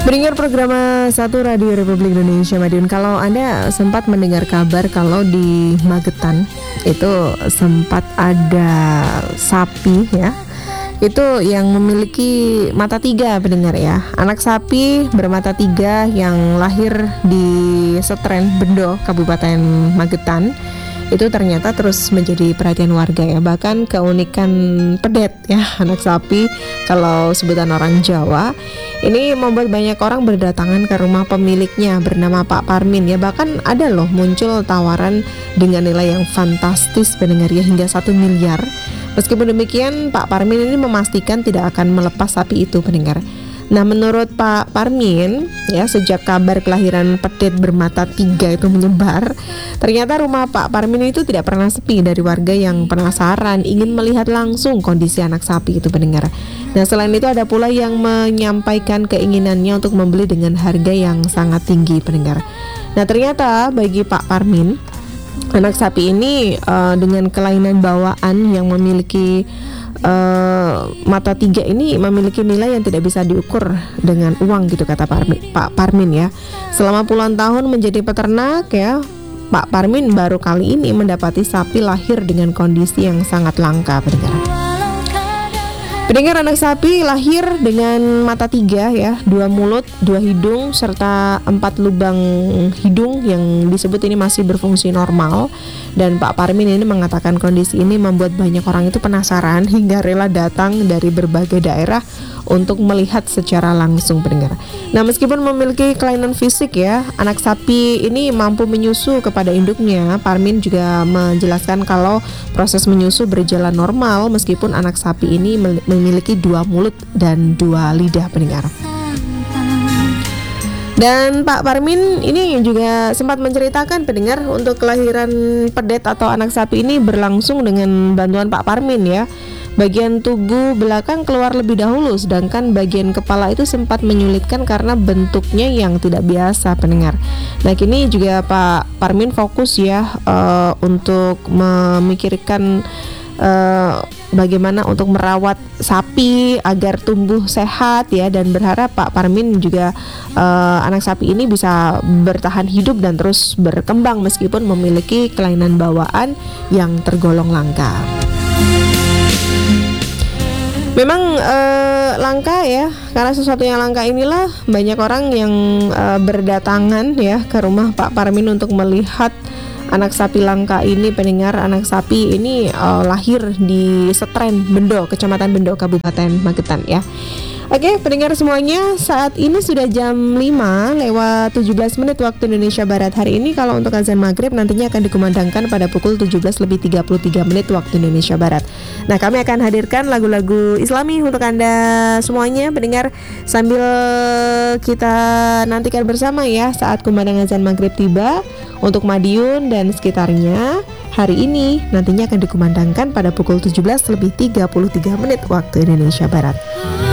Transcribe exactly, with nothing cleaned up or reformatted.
Pendengar program satu Radio Republik Indonesia Madiun, kalau Anda sempat mendengar kabar kalau di Magetan itu sempat ada sapi ya, itu yang memiliki mata tiga, pendengar ya. Anak sapi bermata tiga yang lahir di Setren, Bendo, Kabupaten Magetan, itu ternyata terus menjadi perhatian warga ya. Bahkan keunikan pedet ya anak sapi, kalau sebutan orang Jawa, ini membuat banyak orang berdatangan ke rumah pemiliknya bernama Pak Parmin ya. Bahkan ada loh muncul tawaran dengan nilai yang fantastis, pendengar ya, hingga satu miliar. Meskipun demikian, Pak Parmin ini memastikan tidak akan melepas sapi itu, pendengar. Nah, menurut Pak Parmin ya, sejak kabar kelahiran pedet bermata tiga itu menyebar, ternyata rumah Pak Parmin itu tidak pernah sepi dari warga yang penasaran ingin melihat langsung kondisi anak sapi itu, pendengar. Nah, selain itu ada pula yang menyampaikan keinginannya untuk membeli dengan harga yang sangat tinggi, pendengar. Nah, ternyata bagi Pak Parmin, anak sapi ini uh, dengan kelainan bawaan yang memiliki Uh, mata tiga ini memiliki nilai yang tidak bisa diukur dengan uang gitu, kata Parmin, Pak Parmin ya. Selama puluhan tahun menjadi peternak ya, Pak Parmin baru kali ini mendapati sapi lahir dengan kondisi yang sangat langka, pendengar. Pendengar, anak sapi lahir dengan mata tiga ya, dua mulut, dua hidung, serta empat lubang hidung yang disebut ini masih berfungsi normal. Dan Pak Parmin ini mengatakan kondisi ini membuat banyak orang itu penasaran hingga rela datang dari berbagai daerah untuk melihat secara langsung, pendengar. Nah, meskipun memiliki kelainan fisik ya, anak sapi ini mampu menyusu kepada induknya. Parmin juga menjelaskan kalau proses menyusu berjalan normal meskipun anak sapi ini memiliki dua mulut dan dua lidah, pendengar. Dan Pak Parmin ini juga sempat menceritakan, pendengar, untuk kelahiran pedet atau anak sapi ini berlangsung dengan bantuan Pak Parmin ya. Bagian tubuh belakang keluar lebih dahulu, sedangkan bagian kepala itu sempat menyulitkan karena bentuknya yang tidak biasa, pendengar. Nah, kini juga Pak Parmin fokus ya uh, untuk memikirkan uh, bagaimana untuk merawat sapi agar tumbuh sehat ya, dan berharap Pak Parmin juga uh, anak sapi ini bisa bertahan hidup dan terus berkembang meskipun memiliki kelainan bawaan yang tergolong langka. Memang uh, langka ya, karena sesuatu yang langka inilah banyak orang yang uh, berdatangan ya ke rumah Pak Parmin untuk melihat anak sapi langka ini, pendengar. Anak sapi ini uh, lahir di Setren, Bendo, Kecamatan Bendo, Kabupaten Magetan ya. Oke, pendengar semuanya, saat ini sudah jam lima lewat tujuh belas menit waktu Indonesia Barat. Hari ini kalau untuk azan maghrib nantinya akan dikumandangkan pada pukul tujuh belas lebih tiga puluh tiga menit waktu Indonesia Barat. Nah, kami akan hadirkan lagu-lagu Islami untuk Anda semuanya, pendengar, sambil kita nantikan bersama ya saat kumandang azan maghrib tiba untuk Madiun dan sekitarnya. Hari ini nantinya akan dikumandangkan pada pukul tujuh belas lebih tiga puluh tiga menit waktu Indonesia Barat.